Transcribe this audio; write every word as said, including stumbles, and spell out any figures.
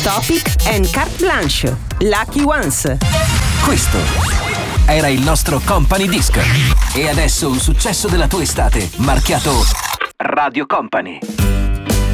Topic and Carte Blanche. Lucky Ones. Questo era il nostro Company Disc. E adesso un successo della tua estate, marchiato Radio Company.